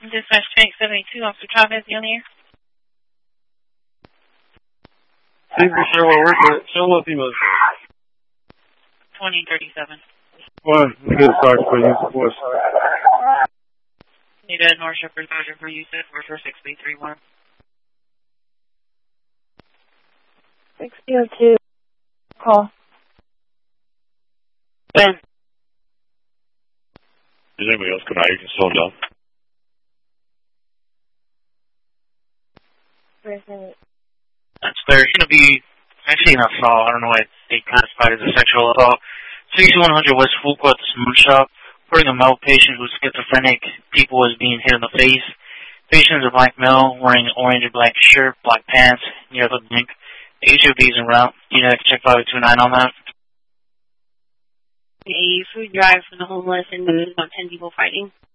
Dispatch Tank 72, Officer Chavez, you on the air? Sure, we're show what email. 2037. One, good start for you, of course. Need a North Shepherd Dodger for you, set for 6B31. 602. Call. Ben. Is anybody else come out? You can slow them down. There's going to be actually an assault. I don't know why they classified as a sexual assault. 6100 West Fuqua at the Smooth Shop. Reporting a male patient who's schizophrenic. People is being hit in the face. Patient is a black male wearing an orange and black shirt, black pants, near the bank. HOV is en route. You know, check 529 on that. A food drive for the homeless and there's about 10 people fighting.